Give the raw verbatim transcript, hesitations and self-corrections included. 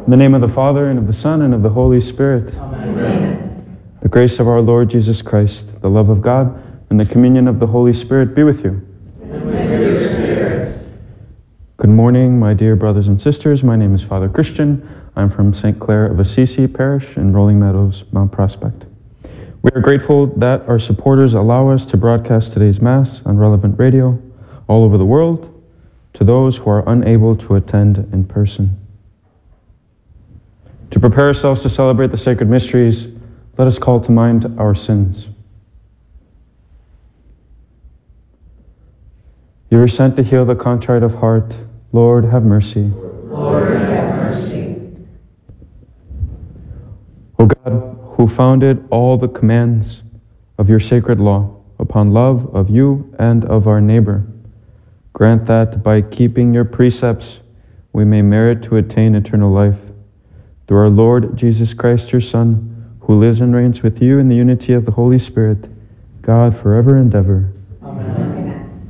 In the name of the Father, and of the Son, and of the Holy Spirit. Amen. The grace of our Lord Jesus Christ, the love of God, and the communion of the Holy Spirit be with you. And with your spirit. Good morning, my dear brothers and sisters. My name is Father Christian. I'm from Saint Clare of Assisi Parish in Rolling Meadows, Mount Prospect. We are grateful that our supporters allow us to broadcast today's Mass on Relevant Radio all over the world to those who are unable to attend in person. To prepare ourselves to celebrate the sacred mysteries, let us call to mind our sins. You were sent to heal the contrite of heart. Lord, have mercy. Lord, have mercy. O God, who founded all the commands of your sacred law upon love of you and of our neighbor, grant that by keeping your precepts we may merit to attain eternal life. Through our Lord Jesus Christ, your Son, who lives and reigns with you in the unity of the Holy Spirit, God forever and ever.